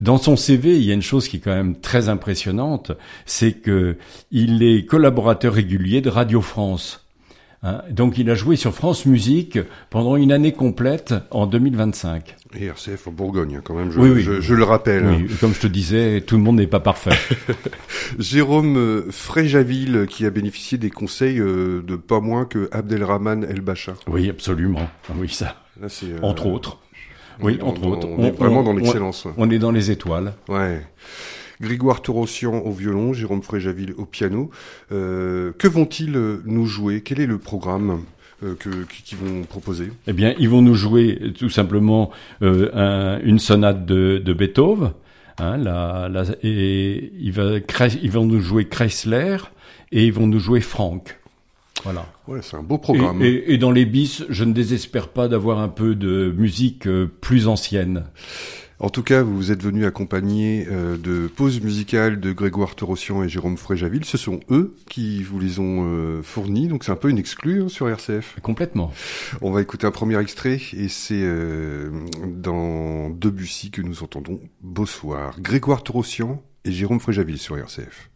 Dans son CV, il y a une chose qui est quand même très impressionnante, c'est que il est collaborateur régulier de Radio France. Hein, donc il a joué sur France Musique pendant une année complète en 2025. Et RCF en Bourgogne, quand même, Oui. Je le rappelle. Oui, comme je te disais, tout le monde n'est pas parfait. Jérôme Fréjaville, qui a bénéficié des conseils de pas moins que Abdelrahman El-Bacha. Oui, absolument. Oui, ça. Là, c'est, entre autres. Oui, entre autres. On est vraiment dans l'excellence. On est dans les étoiles. Ouais. Grégoire Torossian au violon, Jérôme Fréjaville au piano. Que vont-ils nous jouer? Quel est le programme qu'ils vont proposer? Eh bien, ils vont nous jouer tout simplement une sonate de Beethoven. Hein, et ils vont nous jouer Kreisler et ils vont nous jouer Franck. Voilà. Ouais, c'est un beau programme. Et dans les bis, je ne désespère pas d'avoir un peu de musique plus ancienne. En tout cas, vous êtes venus accompagnés de pauses musicales de Grégoire Torossian et Jérôme Fréjaville. Ce sont eux qui vous les ont fournis, donc c'est un peu une exclue sur RCF. Complètement. On va écouter un premier extrait, et c'est dans Debussy que nous entendons Beau Soir. Grégoire Torossian et Jérôme Fréjaville sur RCF.